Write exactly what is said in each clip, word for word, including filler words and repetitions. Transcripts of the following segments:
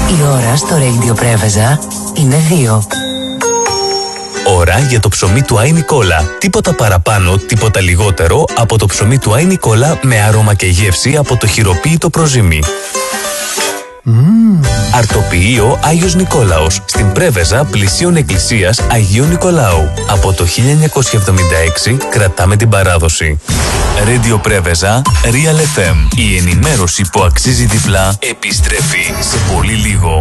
Η ώρα στο Radio Πρέβεζα είναι δύο. Ώρα για το ψωμί του Άι Νικόλα. Τίποτα παραπάνω, τίποτα λιγότερο από το ψωμί του Άι Νικόλα με άρωμα και γεύση από το χειροποίητο προζύμι. Mm. Αρτοποιείο Άγιος Νικόλαος, στην Πρέβεζα πλησίων εκκλησίας Αγίου Νικολάου. Από το χίλια εννιακόσια εβδομήντα έξι κρατάμε την παράδοση. Radio Πρέβεζα, Real εφ εμ. Η ενημέρωση που αξίζει διπλά επιστρέφει σε πολύ λίγο.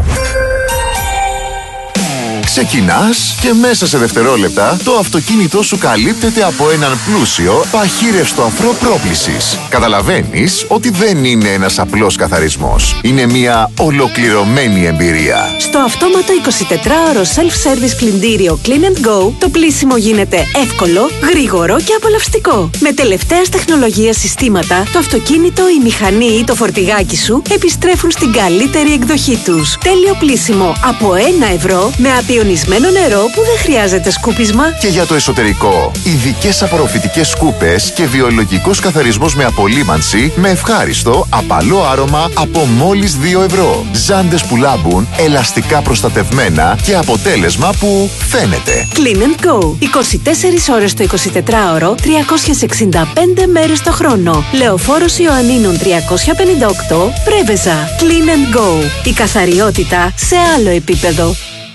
Ξεκινάς και μέσα σε δευτερόλεπτα το αυτοκίνητό σου καλύπτεται από έναν πλούσιο παχύρευστο αφρό πρόπλησης. Καταλαβαίνεις ότι δεν είναι ένας απλός καθαρισμός. Είναι μια ολοκληρωμένη εμπειρία. Στο αυτόματο εικοσιτετράωρο self-service πλυντήριο Clean and Go, το πλύσιμο γίνεται εύκολο, γρήγορο και απολαυστικό. Με τελευταίας τεχνολογίας συστήματα, το αυτοκίνητο, η μηχανή ή το φορτηγάκι σου επιστρέφουν στην καλύτερη εκδοχή τους. Τέλειο πλύσιμο από ένα ευρώ με απειονισμένο νερό που δεν χρειάζεται σκούπισμα. Και για το εσωτερικό, ειδικές απορροφητικές σκούπες και βιολογικός καθαρισμός με απολύμανση με ευχάριστο, απαλό άρωμα από μόλις δύο ευρώ. Ζάντες που λάμπουν, ελαστικά προστατευμένα και αποτέλεσμα που φαίνεται. Clean and Go. είκοσι τέσσερις ώρες το εικοσιτετράωρο, τριακόσιες εξήντα πέντε μέρες το χρόνο. Λεωφόρος Ιωαννίνων τριακόσια πενήντα οκτώ, Πρέβεζα. Clean and Go. Η καθαριότητα σε άλλο επίπεδο.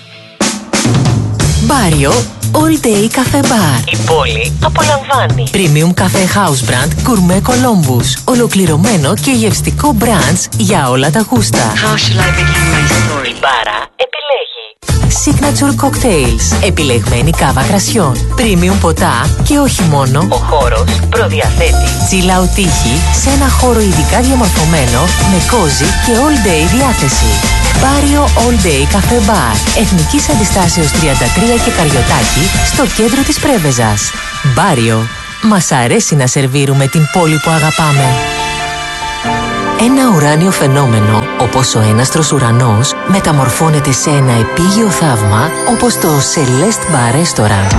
Μπάριο All Day Cafe Bar. Η πόλη απολαμβάνει. Premium Cafe House Brand Gourmet Columbus. Ολοκληρωμένο και γευστικό branch για όλα τα γούστα. How shall I begin my story? Η μπάρα επιλέγει. Signature Cocktails. Επιλεγμένη κάβα κρασιών. Premium ποτά και όχι μόνο. Ο χώρος προδιαθέτει Chill out τύχη σε ένα χώρο ειδικά διαμορφωμένο με cozy και all day διάθεση. Μπάριο All Day Cafe Bar. Εθνικής Αντιστάσεως τριάντα τρία και Καριωτάκη, στο κέντρο της Πρέβεζας. Μπάριο. Μας αρέσει να σερβίρουμε την πόλη που αγαπάμε. Ένα ουράνιο φαινόμενο, όπως ο έναστρος ουρανός, μεταμορφώνεται σε ένα επίγειο θαύμα, όπως το Celeste Bar Restaurant.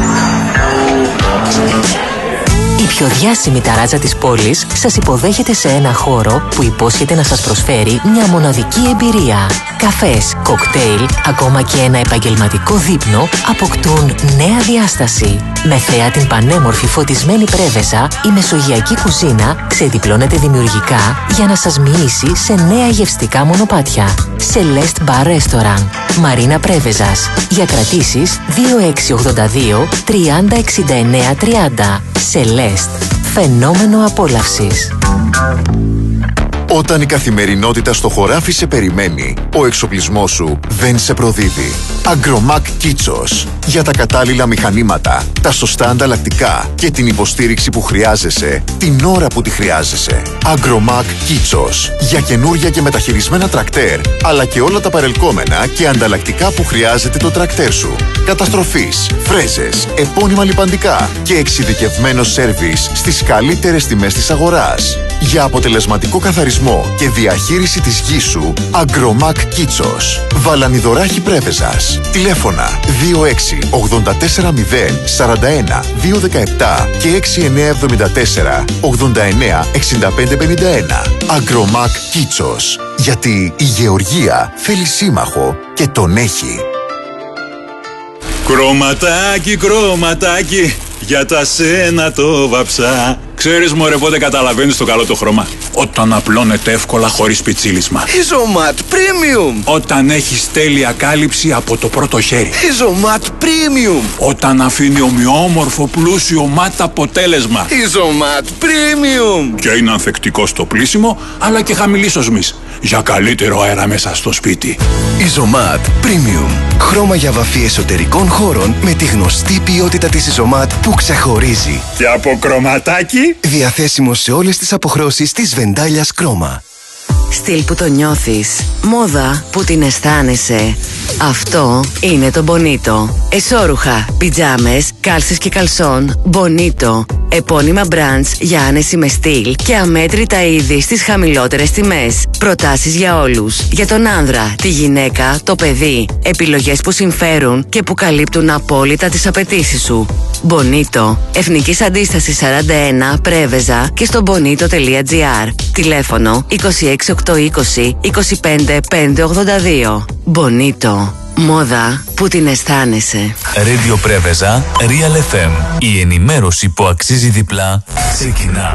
Η πιο διάσημη ταράτσα της πόλης σας υποδέχεται σε ένα χώρο που υπόσχεται να σας προσφέρει μια μοναδική εμπειρία. Καφές, κοκτέιλ, ακόμα και ένα επαγγελματικό δείπνο αποκτούν νέα διάσταση. Με θέα την πανέμορφη φωτισμένη Πρέβεζα, η μεσογειακή κουζίνα ξεδιπλώνεται δημιουργικά για να σας μοιήσει σε νέα γευστικά μονοπάτια. Celeste Bar Restaurant, Μαρίνα Πρέβεζας. Για κρατήσεις δύο έξι ογδόντα δύο τριάντα εξήντα εννέα τριάντα. Celeste. Φαινόμενο απόλαυσης. Όταν η καθημερινότητα στο χωράφι σε περιμένει, ο εξοπλισμός σου δεν σε προδίδει. Agromac Kitsos. Για τα κατάλληλα μηχανήματα, τα σωστά ανταλλακτικά και την υποστήριξη που χρειάζεσαι, την ώρα που τη χρειάζεσαι. Agromac Kitsos. Για καινούρια και μεταχειρισμένα τρακτέρ, αλλά και όλα τα παρελκόμενα και ανταλλακτικά που χρειάζεται το τρακτέρ σου. Καταστροφής, φρέζες, επώνυμα λιπαντικά και εξειδικευμένο σέρβις στις καλύτερες τιμές της αγοράς. Για αποτελεσματικό καθαρισμό και διαχείριση της γης σου, Agromac Kitsos. Βαλανιδωράχη Πρέβεζας. Τηλέφωνα δύο έξι ογδόντα τέσσερα μηδέν σαράντα ένα δύο δεκαεπτά και έξι εννέα εβδομήντα τέσσερα ογδόντα εννέα εξήντα πέντε πενήντα ένα. Agromac Kitsos. Γιατί η γεωργία θέλει σύμμαχο και τον έχει. Κρωματάκι, κρωματάκι, για τα σένα το βαψά. Ξέρεις μωρέ πότε καταλαβαίνεις το καλό το χρώμα? Όταν απλώνεται εύκολα χωρίς πιτσίλισμα. Isomat Premium. Όταν έχεις τέλεια κάλυψη από το πρώτο χέρι. Isomat Premium. Όταν αφήνει ομοιόμορφο πλούσιο ματ αποτέλεσμα. Isomat Premium. Και είναι ανθεκτικό στο πλύσιμο αλλά και χαμηλής οσμής. Για καλύτερο αέρα μέσα στο σπίτι. Isomat Premium. Χρώμα για βαφή εσωτερικών χώρων με τη γνωστή ποιότητα της Isomat που ξεχωρίζει. Και από κρωματάκι. Διαθέσιμο σε όλες τις αποχρώσεις της Βεντάλιας Χρώμα. Στυλ που το νιώθεις, μόδα που την αισθάνεσαι. Αυτό είναι το Bonito. Εσώρουχα, πιτζάμες, κάλσες και καλσόν, Bonito. Επώνυμα brands για άνεση με στυλ και αμέτρητα είδη στις χαμηλότερες τιμές. Προτάσεις για όλους. Για τον άνδρα, τη γυναίκα, το παιδί. Επιλογές που συμφέρουν και που καλύπτουν απόλυτα τις απαιτήσεις σου. Bonito. Εθνικής Αντίστασης σαράντα ένα, Πρέβεζα και στο bonito τελεία gr. Τηλέφωνο είκοσι έξι οκτακόσια είκοσι είκοσι πέντε πεντακόσια ογδόντα δύο. Bonito. Μόδα που την αισθάνεσαι. Radio Πρέβεζα, Real εφ εμ. Η ενημέρωση που αξίζει διπλά ξεκινά.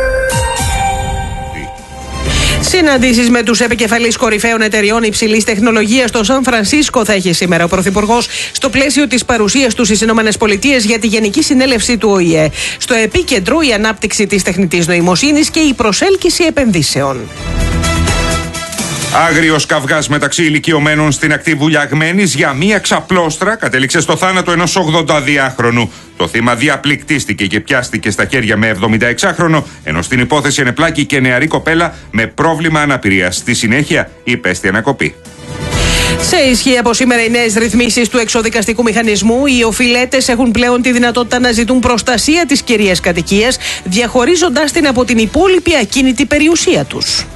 Συναντήσεις με τους επικεφαλείς κορυφαίων εταιριών υψηλής τεχνολογίας στο Σαν Φρανσίσκο θα έχει σήμερα ο Πρωθυπουργός στο πλαίσιο της παρουσίας του στις ΗΠΑ για τη Γενική Συνέλευση του Ο Η Ε. Στο επίκεντρο η ανάπτυξη της τεχνητής νοημοσύνης και η προσέλκυση επενδύσεων. Άγριος καυγάς μεταξύ ηλικιωμένων στην ακτή Βουλιαγμένης για μία ξαπλώστρα κατέληξε στο θάνατο ενός ογδονταδυάχρονου. Το θύμα διαπληκτίστηκε και πιάστηκε στα χέρια με εβδομηνταεξάχρονο, ενώ στην υπόθεση ενεπλάκη και νεαρή κοπέλα με πρόβλημα αναπηρίας. Στη συνέχεια υπέστη ανακοπή. Σε ισχύ από σήμερα οι νέες ρυθμίσεις του εξοδικαστικού μηχανισμού, οι οφειλέτες έχουν πλέον τη δυνατότητα να ζητούν προστασία της κυρίας κατοικίας, διαχωρίζοντάς την από την υπόλοιπη ακίνητη περιουσία τους.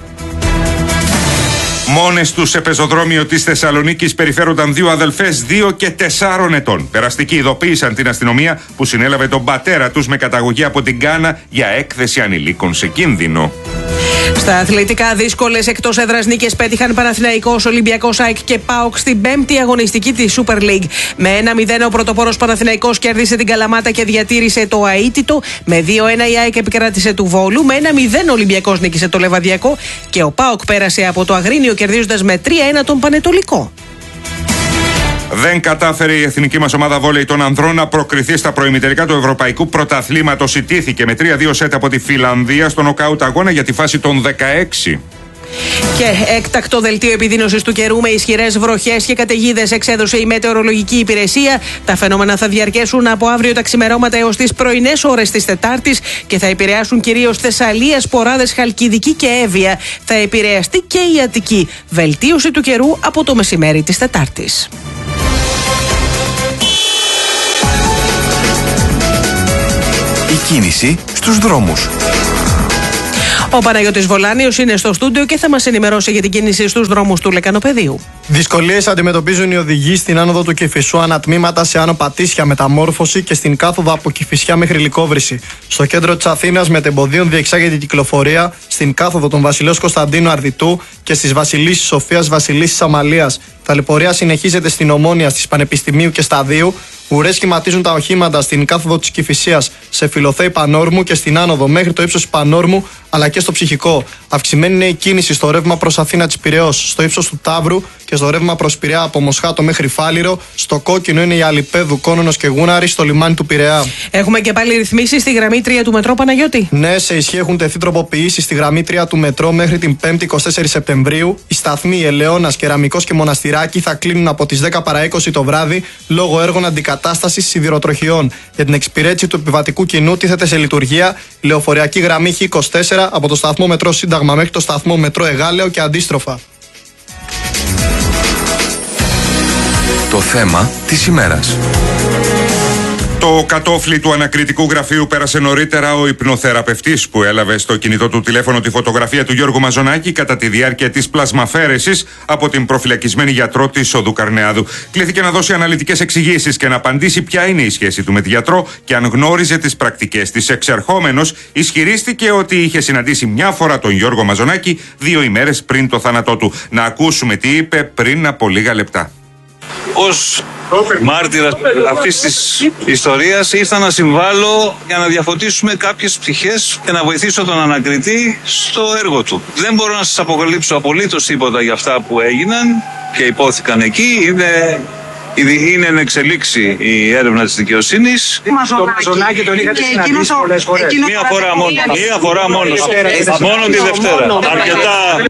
Μόνες τους σε πεζοδρόμιο της Θεσσαλονίκης περιφέρονταν δύο αδελφές δύο και τεσσάρων ετών. Περαστικοί ειδοποίησαν την αστυνομία που συνέλαβε τον πατέρα τους με καταγωγή από την Γκάνα για έκθεση ανηλίκων σε κίνδυνο. Στα αθλητικά, δύσκολες εκτός έδρας νίκες πέτυχαν Παναθηναϊκός, Ολυμπιακός, ΑΕΚ και ΠΑΟΚ στην πέμπτη αγωνιστική της Super League. Με ένα μηδέν ο πρωτοπόρος Παναθηναϊκός κέρδισε την Καλαμάτα και διατήρησε το αίτητο. Με δύο ένα η ΑΕΚ επικράτησε του Βόλου. Με ένα μηδέν ο Ολυμπιακός νίκησε το Λεβαδιακό. Και ο ΠΑΟΚ πέρασε από το Αγρίνιο κερδίζοντας με τρία ένα τον Πανετολικό. Δεν κατάφερε η εθνική μας ομάδα βόλεϊ των ανδρών να προκριθεί στα προημιτελικά του Ευρωπαϊκού Πρωταθλήματος. Ιτήθηκε με τρία δύο σετ από τη Φιλανδία στο νοκάουτ αγώνα για τη φάση των δεκαέξι. Και έκτακτο δελτίο επιδείνωσης του καιρού με ισχυρές βροχές και καταιγίδες εξέδωσε η μετεωρολογική υπηρεσία. Τα φαινόμενα θα διαρκέσουν από αύριο τα ξημερώματα έως τις πρωινές ώρες της Τετάρτης και θα επηρεάσουν κυρίως Θεσσαλία, Σποράδες, Χαλκιδική και Εύβοια. Θα επηρεαστεί και η Αττική. Βελτίωση του καιρού από το μεσημέρι της Τετάρτης. Η κίνηση στους δρόμους. Ο Παναγιώτης Βολάνιος είναι στο στούντιο και θα μας ενημερώσει για την κίνηση στους δρόμους του Λεκανοπεδίου. Δυσκολίες αντιμετωπίζουν οι οδηγοί στην άνοδο του Κηφισού ανατμήματα σε Άνω Πατήσια μεταμόρφωση και στην κάθοδο από Κηφισιά μέχρι Λυκόβρηση. Στο κέντρο της Αθήνας μετεμποδίων διεξάγεται η κυκλοφορία στην κάθοδο των Βασιλέως Κωνσταντίνου Αρδιτού και στις Βασιλίσσης Σοφίας Βασιλίσσης Αμαλίας. Η ταλαιπωρία συνεχίζεται στην Ομόνια, στις Πανεπιστημίου και Σταδίου. Ουρές σχηματίζουν τα οχήματα στην κάθοδο της Κηφισίας σε Φιλοθέη Πανόρμου και στην άνοδο μέχρι το ύψος Πανόρμου αλλά και στο Ψυχικό. Αυξημένη είναι η κίνηση στο ρεύμα προς Αθήνα της Πειραιώς, στο ύψος του Ταύρου και στο ρεύμα προς Πειραιά από Μοσχάτο μέχρι Φάληρο. Στο κόκκινο είναι η Αλιπέδου, Κόνονος και Γούναρη στο λιμάνι του Πειραιά. Έχουμε και πάλι ρυθμίσεις στη γραμμή τρία του μετρό, Παναγιώτη. Ναι, σε ισχύ έχουν τεθεί τροποποιήσεις στη γραμμή τρία του μετρό μέχρι την πέμπτη εικοστή τέταρτη Σεπτεμβρίου. Οι σταθμοί Ελαιώνας, Κεραμικός και Μοναστηράκι θα κλείνουν από τις δέκα παρά είκοσι το βράδυ λόγω έργων αντικατάστασης σιδηροτροχιών. Για την εξυπηρέτηση του επιβατικού κοινού τίθεται σε λειτουργία η λεωφορειακή γραμμή Χ είκοσι τέσσερα από το σταθμό μετρό Σύνταγμα μέχρι το σταθμό μετρό Εγάλεο και αντίστροφα. Το θέμα της ημέρας. Το κατόφλι του ανακριτικού γραφείου πέρασε νωρίτερα ο υπνοθεραπευτής που έλαβε στο κινητό του τηλέφωνο τη φωτογραφία του Γιώργου Μαζονάκη κατά τη διάρκεια της πλασμαφέρεσης από την προφυλακισμένη γιατρό της Οδού Καρνεάδου. Κλήθηκε να δώσει αναλυτικές εξηγήσεις και να απαντήσει ποια είναι η σχέση του με τη γιατρό και αν γνώριζε τις πρακτικές της. Εξερχόμενος ισχυρίστηκε ότι είχε συναντήσει μια φορά τον Γιώργο Μαζονάκη δύο ημέρες πριν το θάνατό του. Να ακούσουμε τι είπε πριν από λίγα λεπτά. Ως μάρτυρας αυτής της ιστορίας ήρθα να συμβάλλω για να διαφωτίσουμε κάποιες πτυχές και να βοηθήσω τον ανακριτή στο έργο του. Δεν μπορώ να σας αποκαλύψω απολύτως τίποτα για αυτά που έγιναν και υπόθηκαν εκεί. Είναι, είναι εν εξελίξη η έρευνα της δικαιοσύνης. Το Μαζονάκη τον είχατε συναντήσει πολλές φορές. Μία φορά μόνο. Μία φορά μόνο. Μόνο τη Δευτέρα. Αρκετά.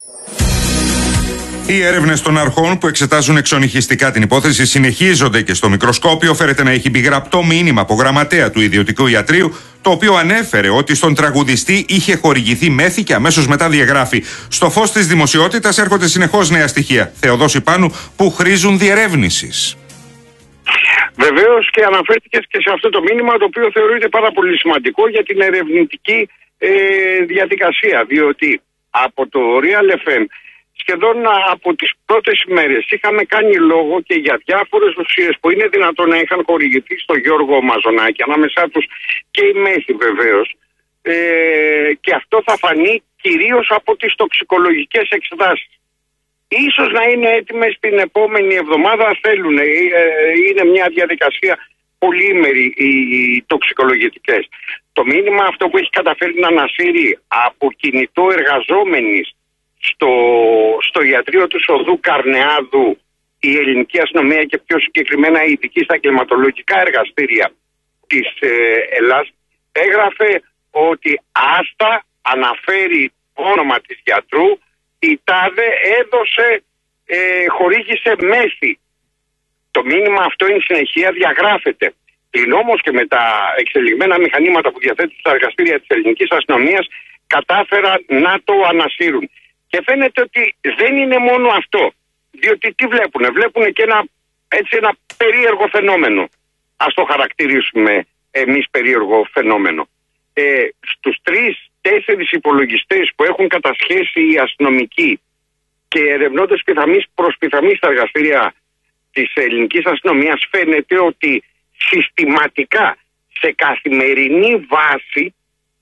Οι έρευνες των αρχών που εξετάζουν εξονυχιστικά την υπόθεση συνεχίζονται και στο μικροσκόπιο φέρεται να έχει μπει γραπτό μήνυμα από γραμματέα του ιδιωτικού ιατρείου, το οποίο ανέφερε ότι στον τραγουδιστή είχε χορηγηθεί μέθη και αμέσως μετά διαγράφει. Στο φως της δημοσιότητας έρχονται συνεχώς νέα στοιχεία, Θεοδόση Πάνου, που χρήζουν διερεύνησης. Βεβαίως και αναφέρθηκες και σε αυτό το μήνυμα, το οποίο θεωρείται πάρα πολύ σημαντικό για την ερευνητική ε, διαδικασία, διότι από το Real εφ εμ σχεδόν από τις πρώτες ημέρες είχαμε κάνει λόγο και για διάφορες ουσίες που είναι δυνατόν να είχαν χορηγηθεί στο Γιώργο Μαζονάκη, ανάμεσά τους και η μέθη βεβαίως, ε, και αυτό θα φανεί κυρίως από τις τοξικολογικές εξετάσεις. Ίσως να είναι έτοιμες την επόμενη εβδομάδα, θέλουν, ε, είναι μια διαδικασία πολύμερη οι τοξικολογητικές. Το μήνυμα αυτό που έχει καταφέρει να ανασύρει από κινητό εργαζόμενης στο, στο ιατρείο του Σοδού Καρνεάδου η ελληνική αστυνομία και πιο συγκεκριμένα η ειδική στα κλιματολογικά εργαστήρια της ε, Ελλάς, έγραφε ότι άστα αναφέρει όνομα της γιατρού, η ΤΑΔΕ έδωσε, ε, χορήγησε μέθη. Το μήνυμα αυτό είναι συνεχεία διαγράφεται. Πλην όμως και με τα εξελιγμένα μηχανήματα που διαθέτουν στα εργαστήρια της ελληνικής αστυνομίας κατάφεραν να το ανασύρουν. Και φαίνεται ότι δεν είναι μόνο αυτό. Διότι τι βλέπουνε, βλέπουνε και ένα, έτσι, ένα περίεργο φαινόμενο. Ας το χαρακτηρίσουμε εμείς περίεργο φαινόμενο. Ε, στους τρεις, τέσσερις υπολογιστές που έχουν κατασχέσει οι αστυνομικοί και ερευνώντες πιθαμής προς πιθαμή στα εργαστήρια της ελληνικής αστυνομίας, φαίνεται ότι συστηματικά σε καθημερινή βάση,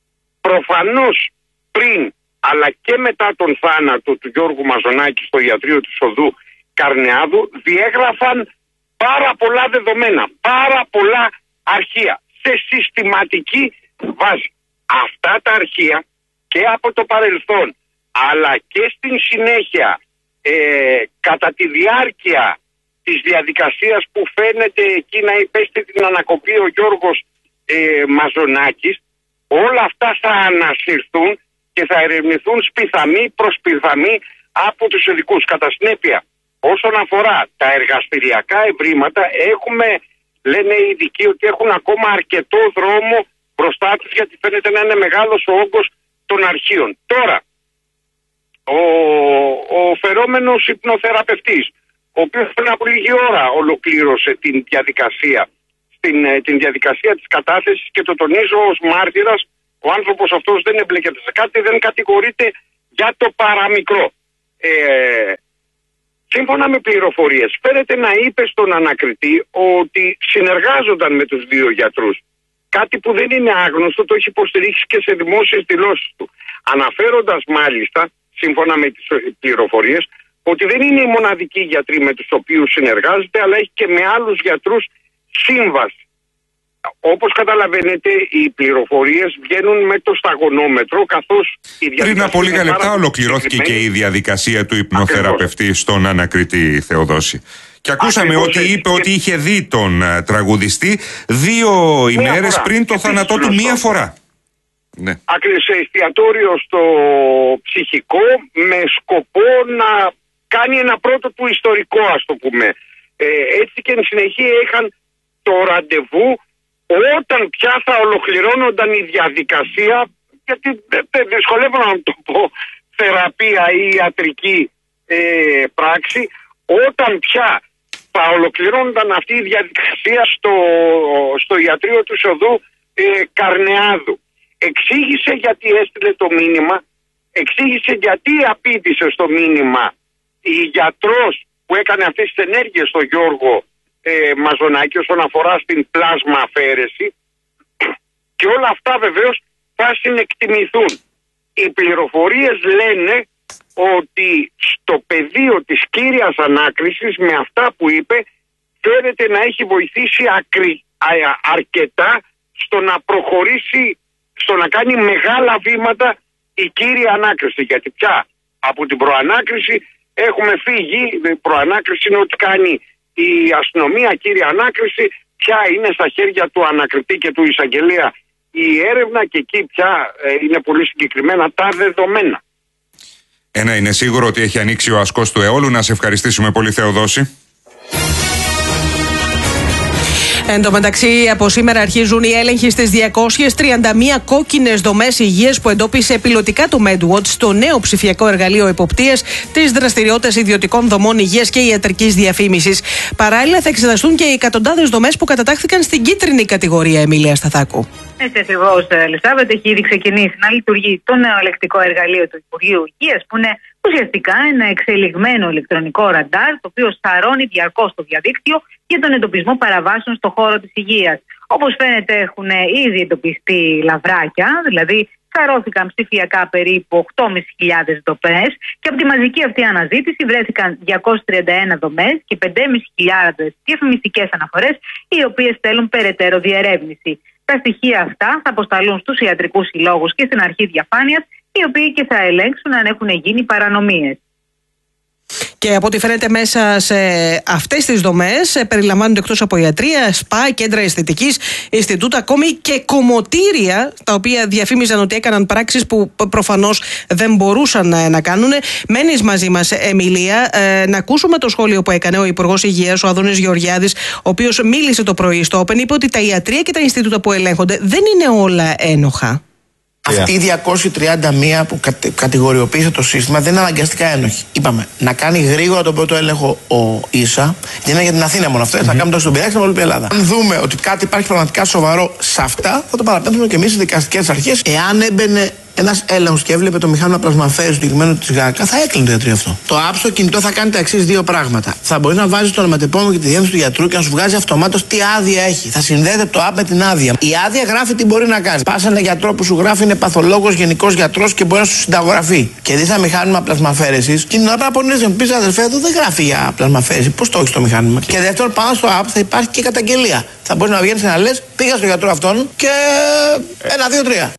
προφανώς πριν αλλά και μετά τον θάνατο του Γιώργου Μαζονάκη στο ιατρείο του Σοδού Καρνεάδου, διέγραφαν πάρα πολλά δεδομένα, πάρα πολλά αρχεία σε συστηματική βάση. Αυτά τα αρχεία και από το παρελθόν αλλά και στην συνέχεια ε, κατά τη διάρκεια της διαδικασίας που φαίνεται εκεί να υπέστη την ανακοπή ο Γιώργος ε, Μαζονάκης, όλα αυτά θα ανασυρθούν και θα ερευνηθούν σπιθαμή προς σπιθαμή από τους ειδικούς. Κατά συνέπεια, όσον αφορά τα εργαστηριακά ευρήματα, έχουμε, λένε οι ειδικοί, ότι έχουν ακόμα αρκετό δρόμο μπροστά τους, γιατί φαίνεται να είναι μεγάλος ο όγκος των αρχείων. Τώρα, ο, ο φερόμενος υπνοθεραπευτής, ο οποίος πριν από λίγη ώρα ολοκλήρωσε την διαδικασία, στην, την διαδικασία της κατάθεσης, και το τονίζω ως μάρτυρας, ο άνθρωπος αυτός δεν εμπλέκεται σε κάτι, δεν κατηγορείται για το παραμικρό. Ε, σύμφωνα με πληροφορίες, φέρεται να είπε στον ανακριτή ότι συνεργάζονταν με τους δύο γιατρούς. Κάτι που δεν είναι άγνωστο, το έχει υποστηρίξει και σε δημόσιες δηλώσεις του. Αναφέροντας μάλιστα, σύμφωνα με τις πληροφορίες, ότι δεν είναι οι μοναδικοί γιατροί με τους οποίους συνεργάζεται, αλλά έχει και με άλλους γιατρούς σύμβαση. Όπως καταλαβαίνετε, οι πληροφορίες βγαίνουν με το σταγονόμετρο, καθώς η διαδικασία... Πριν από λίγα λεπτά ολοκληρώθηκε και η διαδικασία του υπνοθεραπευτή Ακριβώς. στον ανακριτή Θεοδόση. Και ακούσαμε Ακριβώς ότι είπε και... ότι είχε δει τον uh, τραγουδιστή δύο ημέρες φορά. πριν το θάνατό του μία φορά. Ναι. Ακριβώς, σε εστιατόριο στο ψυχικό, με σκοπό να κάνει ένα πρώτο του ιστορικό, ας το πούμε. Ε, έτσι και εν συνεχεία είχαν το ραντεβού όταν πια θα ολοκληρώνονταν η διαδικασία, γιατί δυσκολεύω να το πω θεραπεία ή ιατρική ε, πράξη, όταν πια θα ολοκληρώνονταν αυτή η διαδικασία στο, στο ιατρείο του Σοδού ε, Καρνεάδου. Εξήγησε γιατί έστειλε το μήνυμα, εξήγησε γιατί απήντησε στο μήνυμα η γιατρός που έκανε αυτές τις ενέργειες στο Γιώργο ε, Μαζονάκη όσον αφορά στην πλάσμα αφαίρεση, και όλα αυτά βεβαίως θα συνεκτιμηθούν. Οι πληροφορίες λένε ότι στο πεδίο της κύριας ανάκρισης, με αυτά που είπε, φαίνεται να έχει βοηθήσει ακρι, α, αρκετά στο να προχωρήσει, στο να κάνει μεγάλα βήματα η κύρια ανάκριση. Γιατί πια από την προανάκριση έχουμε φύγει. Η προανάκριση είναι ό,τι κάνει η αστυνομία, κύρια ανάκριση πια είναι στα χέρια του ανακριτή και του εισαγγελέα η έρευνα, και εκεί πια ε, είναι πολύ συγκεκριμένα τα δεδομένα. Ένα είναι σίγουρο, ότι έχει ανοίξει ο ασκός του αιώλου. Να σε ευχαριστήσουμε πολύ, Θεοδόση. Εν τω μεταξύ, από σήμερα αρχίζουν οι έλεγχοι στις διακόσιες τριάντα μία κόκκινες δομές υγείας που εντόπισε πιλωτικά το MedWatch, στο νέο ψηφιακό εργαλείο εποπτείας της δραστηριότητας ιδιωτικών δομών υγείας και ιατρικής διαφήμισης. Παράλληλα, θα εξεταστούν και οι εκατοντάδες δομές που κατατάχθηκαν στην κίτρινη κατηγορία, Εμίλια Σταθάκου. Έτσι ακριβώς, Ελισάβετ, έχει ήδη ξεκινήσει να λειτουργεί το νέο ελεκτικό εργαλείο του Υπουργείου Υγείας, που είναι ουσιαστικά ένα εξελιγμένο ηλεκτρονικό ραντάρ, το οποίο σαρώνει διαρκώς το διαδίκτυο για τον εντοπισμό παραβάσεων στον χώρο της υγείας. Όπως φαίνεται, έχουν ήδη εντοπιστεί λαβράκια, δηλαδή σαρώθηκαν ψηφιακά περίπου οκτώ χιλιάδες πεντακόσιες δομές και από τη μαζική αυτή αναζήτηση βρέθηκαν διακόσιες τριάντα ένα δομές και πέντε χιλιάδες πεντακόσιες διαφημιστικές αναφορές, οι οποίες θέλουν περαιτέρω διερεύνηση. Τα στοιχεία αυτά θα αποσταλούν στους ιατρικούς συλλόγους και στην αρχή διαφάνειας, οι οποίοι και θα ελέγξουν αν έχουν γίνει παρανομίες. Και από ό,τι φαίνεται, μέσα σε αυτές τις δομές περιλαμβάνονται, εκτός από ιατρία, σπα, κέντρα αισθητικής, Ινστιτούτα, ακόμη και κομμωτήρια, τα οποία διαφήμιζαν ότι έκαναν πράξεις που προφανώς δεν μπορούσαν να, να κάνουν. Μένεις μαζί μας, Εμιλία, ε, να ακούσουμε το σχόλιο που έκανε ο Υπουργός Υγείας, ο Αδώνης Γεωργιάδης, ο οποίος μίλησε το πρωί στο Open, είπε ότι τα ιατρία και τα Ινστιτούτα που ελέγχονται δεν είναι όλα ένοχα. Αυτή η διακόσιες τριάντα μία που κατε, κατηγοριοποίησε το σύστημα δεν είναι αναγκαστικά ένοχη. Είπαμε να κάνει γρήγορα τον πρώτο έλεγχο ο ΙΣΑ, γιατί είναι για την Αθήνα μόνο αυτό, mm-hmm. θα κάνουμε το στον πειράξι στην όλη Ελλάδα. Αν δούμε ότι κάτι υπάρχει πραγματικά σοβαρό σε αυτά, θα το παραπέμψουμε και εμείς στις δικαστικές αρχές. Εάν έμπαινε ένας έλεγχος και έβλεπε το μηχάνημα πλασμαφέρου του συγκεκριμένου της ΓΑΚΑ, θα έκλεινε το ιατρείο αυτό. Το app στο κινητό θα κάνει τα εξής δύο πράγματα. Θα μπορεί να βάζει το ονοματεπώνυμο και τη διεύθυνση του γιατρού και να σου βγάζει αυτομάτως τι άδεια έχει. Θα συνδέεται το app με την άδεια. Η άδεια γράφει τι μπορεί να κάνει. Πα σε ένα γιατρό που σου γράφει είναι παθολόγος, γενικός γιατρός και μπορεί να σου συνταγογραφεί. Και δει ένα μηχάνημα πλασμαφέρεσης, και την ώρα που να πει αδερφέ, εδώ δεν γράφει για πλασμαφέρεση. Πώς το έχει το μηχάνημα. Και δεύτερον, πάνω στο app θα υπάρχει και καταγγελία. Θα μπορεί να βγαίνει και να λε: πήγα στο γιατρό αυτόν και ένα, δύο, τρία.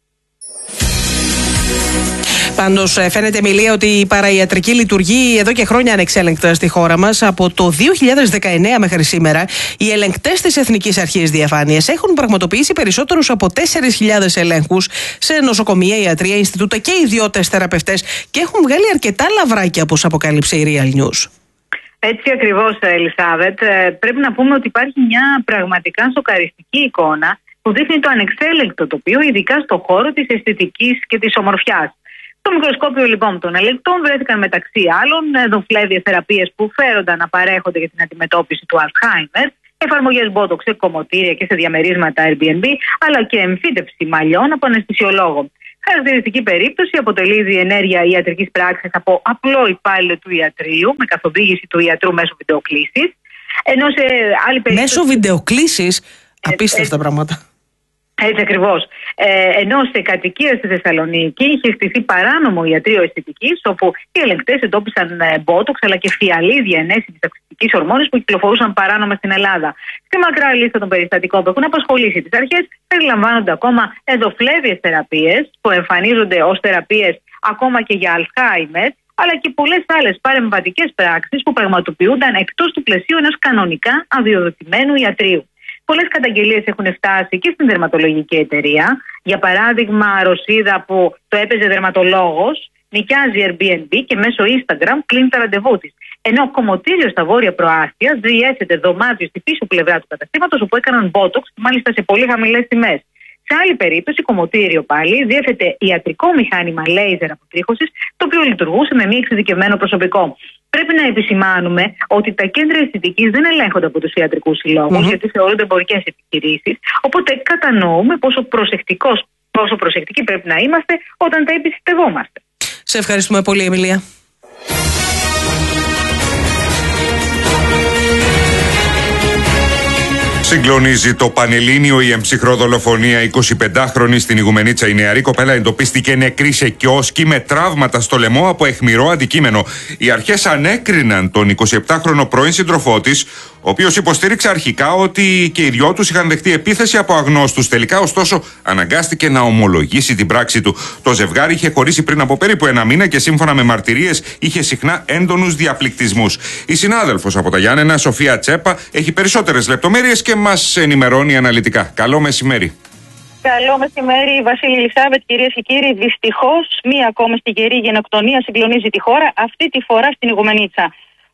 Πάντως, φαίνεται, Εμιλία, ότι η παραϊατρική λειτουργεί εδώ και χρόνια ανεξέλεγκτα στη χώρα μας. Από το δύο χιλιάδες δεκαεννέα μέχρι σήμερα, οι ελεγκτές της Εθνικής Αρχής Διαφάνειας έχουν πραγματοποιήσει περισσότερους από τέσσερις χιλιάδες ελέγχους σε νοσοκομεία, ιατρία, Ινστιτούτα και ιδιώτες θεραπευτές και έχουν βγάλει αρκετά λαβράκια, όπως αποκάλυψε η Real News. Έτσι ακριβώς, Ελισάβετ. Πρέπει να πούμε ότι υπάρχει μια πραγματικά σοκαριστική εικόνα που δείχνει το ανεξέλεγκτο τοπίο, ειδικά στον χώρο της αισθητικής και της ομορφιάς. Στο μικροσκόπιο λοιπόν των ελεγκτών βρέθηκαν μεταξύ άλλων δοφλέβιες θεραπείες που φέρονταν να παρέχονται για την αντιμετώπιση του Alzheimer, εφαρμογές Botox σε κομμωτήρια και σε διαμερίσματα Airbnb, αλλά και εμφύτευση μαλλιών από αναισθησιολόγο. Χαρακτηριστική περίπτωση αποτελεί η διενέργεια ιατρικής πράξης από απλό υπάλληλο του ιατρείου, με καθοδήγηση του ιατρού μέσω βιντεοκλήσης. Ενώ σε άλλη περίπτωση. Μέσω βιντεοκλήσης, απίστευτα ε, ε, πράγματα. Έτσι ακριβώς. Ε, ενώ σε κατοικία στη Θεσσαλονίκη είχε χτιστεί παράνομο ιατρείο αισθητικής, όπου οι ελεγκτές εντόπισαν μπότοξ αλλά και φιαλίδια ενέσιμης ταξιστικής ορμόνης που κυκλοφορούσαν παράνομα στην Ελλάδα. Στη μακρά λίστα των περιστατικών που έχουν απασχολήσει τις αρχές, περιλαμβάνονται ακόμα ενδοφλέβιες θεραπείες που εμφανίζονται ως θεραπείες ακόμα και για Alzheimer, αλλά και πολλές άλλες παρεμβατικές πράξεις που πραγματοποιούνταν εκτός του πλαισίου ενός κανονικά αδειοδοτημένου ιατρείου. Πολλές καταγγελίες έχουν φτάσει και στην δερματολογική εταιρεία. Για παράδειγμα, Ρωσίδα που το έπαιζε δερματολόγος, νοικιάζει Airbnb και μέσω Instagram κλείνει τα ραντεβού της. Ενώ κομμωτήριο στα βόρεια προάστια διέσεται δωμάτιο στη πίσω πλευρά του καταστήματος, όπου έκαναν Botox, μάλιστα σε πολύ χαμηλές τιμές. Σε άλλη περίπτωση, κομμωτήριο πάλι διέθετε ιατρικό μηχάνημα λέιζερ αποτρίχωσης, το οποίο λειτουργούσε με μη εξειδικευμένο προσωπικό. Πρέπει να επισημάνουμε ότι τα κέντρα αισθητικής δεν ελέγχονται από τους ιατρικούς συλλόγους, mm-hmm. γιατί θεωρούνται εμπορικές επιχειρήσεις. Οπότε κατανοούμε πόσο, προσεκτικός, πόσο προσεκτικοί πρέπει να είμαστε όταν τα εμπιστευόμαστε. Σε ευχαριστούμε πολύ, Εμιλία. Συγκλονίζει το Πανελλήνιο η εμψυχρό δολοφονία. εικοσιπεντάχρονη στην Ιγουμενίτσα η νεαρή κοπέλα εντοπίστηκε νεκρή σε κιόσκι με τραύματα στο λαιμό από αιχμηρό αντικείμενο. Οι αρχές ανέκριναν τον εικοσιεπτάχρονο πρώην σύντροφό της, ο οποίος υποστήριξε αρχικά ότι και οι δυο τους είχαν δεχτεί επίθεση από αγνώστους. Τελικά, ωστόσο, αναγκάστηκε να ομολογήσει την πράξη του. Το ζευγάρι είχε χωρίσει πριν από περίπου ένα μήνα και σύμφωνα με μαρτυρίες είχε συχνά έντονους διαπληκτισμούς. Η συνάδελφος από τα Γιάννενα, Σοφία Τσέπα, έχει περισσότερες λεπτομέρειες και μας ενημερώνει αναλυτικά. Καλό μεσημέρι. Καλό μεσημέρι, Βασίλη, Ελισάβετ, κυρίες και κύριοι. Δυστυχώς, μία ακόμα στιγερή γενοκτονία συγκλονίζει τη χώρα, αυτή τη φορά στην Ιγουμενίτσα.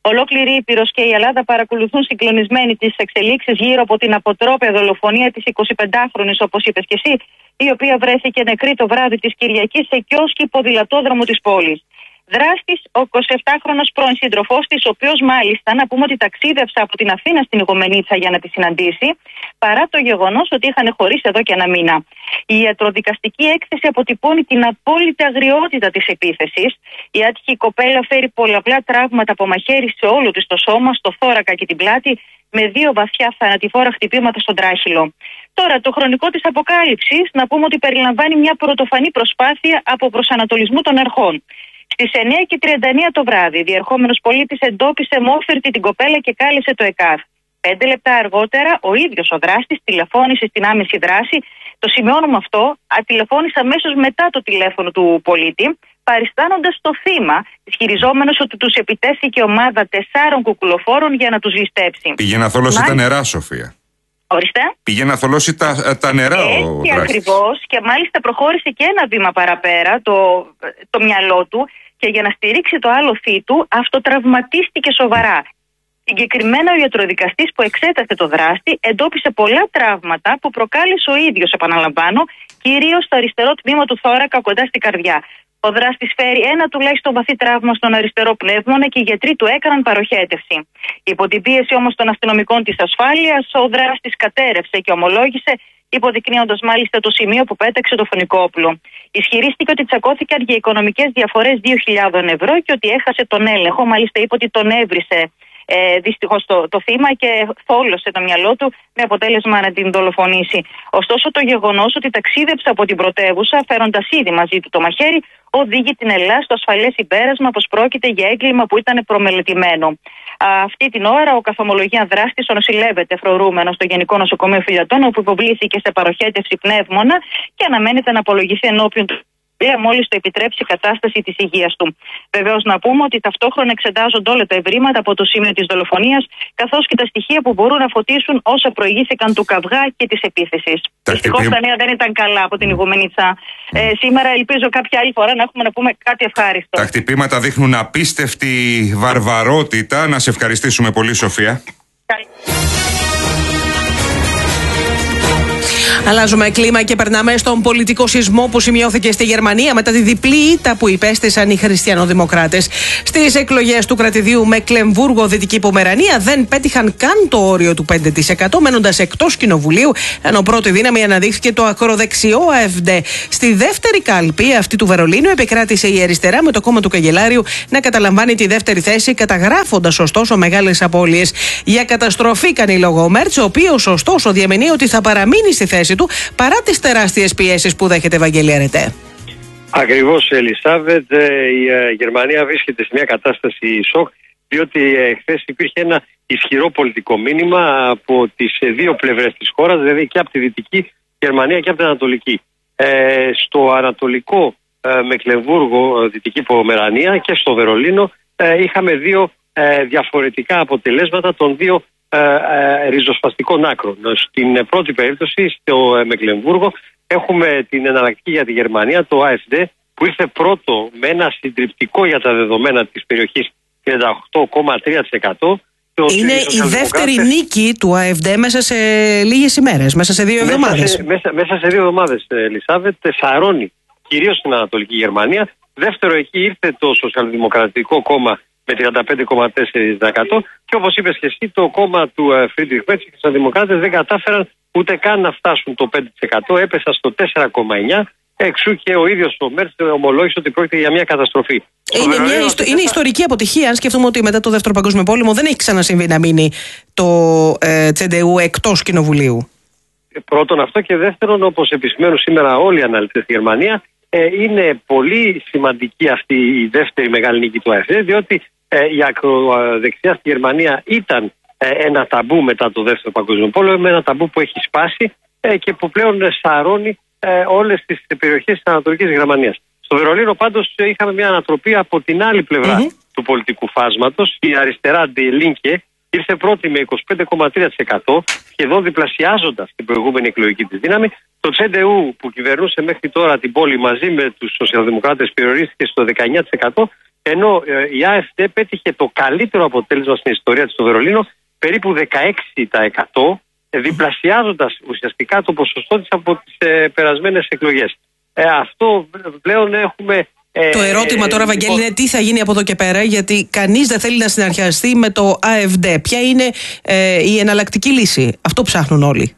Ολόκληρη η Ήπειρος και η Ελλάδα παρακολουθούν συγκλονισμένοι τις εξελίξεις γύρω από την αποτρόπαια δολοφονία της εικοσιπεντάχρονης, όπως είπες και εσύ, η οποία βρέθηκε νεκρή το βράδυ της Κυριακής σε κιόσκι ποδηλατόδρομο της πόλης. Δράστης, ο εικοσιεπτάχρονος πρώην σύντροφός της, ο οποίος μάλιστα να πούμε ότι ταξίδευσε από την Αθήνα στην Ιγομενίτσα για να τη συναντήσει, παρά το γεγονός ότι είχαν χωρίσει εδώ και ένα μήνα. Η ιατροδικαστική έκθεση αποτυπώνει την απόλυτη αγριότητα της επίθεσης. Η άτυχη κοπέλα φέρει πολλαπλά τραύματα από μαχαίρι σε όλο της το σώμα, στο θώρακα και την πλάτη, με δύο βαθιά θανατηφόρα χτυπήματα στον τράχυλο. Τώρα, το χρονικό της αποκάλυψης, να πούμε ότι περιλαμβάνει μια πρωτοφανή προσπάθεια από προσανατολισμού των αρχών. Στις εννιά και τριάντα εννιά το βράδυ, διερχόμενος πολίτης εντόπισε μόφερτη την κοπέλα και κάλεσε το ΕΚΑΒ. Πέντε λεπτά αργότερα, ο ίδιος ο δράστης τηλεφώνησε στην άμεση δράση. Το σημειώνουμε αυτό, τηλεφώνησε αμέσως μετά το τηλέφωνο του πολίτη, παριστάνοντας το θύμα, ισχυριζόμενος ότι τους επιτέθηκε ομάδα τεσσάρων κουκουλοφόρων για να τους ληστέψει. Πήγε να θολώσει Μα... τα νερά, Σοφία. Ορίστε. Πήγε να θολώσει τα, τα νερά ο δράστης. Ακριβώς, και μάλιστα προχώρησε και ένα βήμα παραπέρα το, το μυαλό του και για να στηρίξει το άλοθη του αυτοτραυματίστηκε σοβαρά. Συγκεκριμένα ο ιατροδικαστής που εξέτασε το δράστη εντόπισε πολλά τραύματα που προκάλεσε ο ίδιος, επαναλαμβάνω, κυρίως στο αριστερό τμήμα του θώρακα κοντά στην καρδιά. Ο δράστης φέρει ένα τουλάχιστον βαθύ τραύμα στον αριστερό πνεύμονα και οι γιατροί του έκαναν παροχέτευση. Υπό την πίεση όμως των αστυνομικών της ασφάλειας, ο δράστης κατέρευσε και ομολόγησε, υποδεικνύοντας μάλιστα το σημείο που πέταξε το φωνικό όπλο. Ισχυρίστηκε ότι τσακώθηκαν για οικονομικές διαφορές δύο χιλιάδες ευρώ και ότι έχασε τον έλεγχο. Μάλιστα είπε ότι τον έβρισε ε, δυστυχώς το, το θύμα και θόλωσε το μυαλό του με αποτέλεσμα να την δολοφονήσει. Ωστόσο, το γεγονός ότι ταξίδεψε από την πρωτεύουσα φέροντας ήδη μαζί του το μαχαίρι οδήγει την Ελλάδα στο ασφαλές συμπέρασμα πως πρόκειται για έγκλημα που ήταν προμελετημένο. Αυτή την ώρα ο καθομολογία δράστης νοσηλεύεται φρουρούμενο στο Γενικό Νοσοκομείο Φυλιατών, όπου υποβλήθηκε σε παροχέτευση πνεύμονα και αναμένεται να απολογηθεί ενώπιον του μόλις το επιτρέψει η κατάσταση της υγείας του. Βεβαίως, να πούμε ότι ταυτόχρονα εξετάζονται όλα τα ευρήματα από το σημείο της δολοφονίας, καθώς και τα στοιχεία που μπορούν να φωτίσουν όσα προηγήθηκαν του καυγά και της επίθεσης. Δυστυχώς τα νέα δεν ήταν καλά από την Ιγουμενίτσα. Ε, σήμερα ελπίζω κάποια άλλη φορά να έχουμε να πούμε κάτι ευχάριστο. Τα χτυπήματα δείχνουν απίστευτη βαρβαρότητα. Να σε ευχαριστήσουμε πολύ, Σοφία. Αλλάζουμε κλίμα και περνάμε στον πολιτικό σεισμό που σημειώθηκε στη Γερμανία μετά τη διπλή ήττα που υπέστησαν οι χριστιανοδημοκράτες. Στις εκλογές του κρατηδίου Μεκλεμβούργο-Δυτική Πομερανία δεν πέτυχαν καν το όριο του πέντε τοις εκατό, μένοντας εκτός κοινοβουλίου, ενώ πρώτη δύναμη αναδείχθηκε το ακροδεξιό AfD. Στη δεύτερη κάλπη, αυτή του Βερολίνου, επικράτησε η αριστερά με το κόμμα του καγκελάριου να καταλαμβάνει τη δεύτερη θέση, καταγράφοντας ωστόσο μεγάλες απώλειες. Για καταστροφή κάνει λόγο ο Μέρτς, ο οποίος ωστόσο διαμηνύει ότι θα παραμείνει στη θέση του παρά τις τεράστιες πιέσεις που δέχεται, Βαγγέλη Αρετέ. Ακριβώς, Ελισάβετ. Η Γερμανία βρίσκεται σε μια κατάσταση σοκ, διότι χθες υπήρχε ένα ισχυρό πολιτικό μήνυμα από τις δύο πλευρές της χώρας, δηλαδή και από τη Δυτική Γερμανία και από την Ανατολική. Ε, στο Ανατολικό ε, Μεκλεμβούργο, Δυτική Πομερανία, και στο Βερολίνο ε, είχαμε δύο ε, διαφορετικά αποτελέσματα των δύο Ε, ε, ριζοσπαστικών άκρων. Στην πρώτη περίπτωση, στο ε, Μεκλεμβούργο, έχουμε την εναλλακτική για τη Γερμανία, το AfD, που ήρθε πρώτο με ένα συντριπτικό για τα δεδομένα της περιοχής τριάντα οκτώ κόμμα τρία τοις εκατό. Είναι η δεύτερη νίκη του AfD μέσα σε λίγες ημέρες, μέσα σε δύο εβδομάδες. Μέσα σε, μέσα, μέσα σε δύο εβδομάδες, Ελισάβετ, σαρώνει κυρίως στην Ανατολική Γερμανία. Δεύτερο εκεί ήρθε το Σοσιαλδημοκρατικό Κόμμα με τριάντα πέντε κόμμα τέσσερα τοις εκατό και όπως είπες και εσύ, το κόμμα του Φρίντριχ Μέρτς και οι Σοσιαλδημοκράτες δεν κατάφεραν ούτε καν να φτάσουν το πέντε τοις εκατό, έπεσαν στο τέσσερα κόμμα εννιά τοις εκατό, εξού και ο ίδιος ο Μέρτς ομολόγησε ότι πρόκειται για μια καταστροφή. Είναι, μια ιστο... είναι ιστορική αποτυχία, αν σκεφτούμε ότι μετά το Δεύτερο Παγκόσμιο Πόλεμο δεν έχει ξανασυμβεί να μείνει το ε, Τσεντεού εκτός κοινοβουλίου. Πρώτον αυτό, και δεύτερον, όπως επισημαίνουν σήμερα όλοι οι αναλυτές στη Γερμανία, ε, είναι πολύ σημαντική αυτή η δεύτερη μεγάλη νίκη του AfD, διότι ε, η ακροδεξιά στη Γερμανία ήταν ε, ένα ταμπού μετά το Δεύτερο Παγκόσμιο Πόλεμο, ένα ταμπού που έχει σπάσει ε, και που πλέον σαρώνει ε, όλες τις περιοχές της Ανατολικής Γερμανίας. Στο Βερολίνο πάντως είχαμε μια ανατροπή από την άλλη πλευρά mm-hmm. του πολιτικού φάσματος. Η αριστερά Die Linke ήρθε πρώτη με είκοσι πέντε κόμμα τρία τοις εκατό, σχεδόν διπλασιάζοντας την προηγούμενη εκλογική της δύναμη. Το Τσεντεού που κυβερνούσε μέχρι τώρα την πόλη μαζί με τους σοσιαλδημοκράτες περιορίστηκε στο δεκαεννιά τοις εκατό ενώ ε, η ΑΕΦΔ πέτυχε το καλύτερο αποτέλεσμα στην ιστορία της στο Βερολίνο, περίπου δεκαέξι τοις εκατό, διπλασιάζοντας ουσιαστικά το ποσοστό της από τις ε, περασμένες εκλογές. Ε, αυτό πλέον έχουμε... Ε, το ερώτημα τώρα, Βαγγέλη, είναι τι θα γίνει από εδώ και πέρα, γιατί κανείς δεν θέλει να συναρχιαστεί με το ΑΕΦΔ. Ποια είναι ε, η εναλλακτική λύση? Αυτό ψάχνουν όλοι.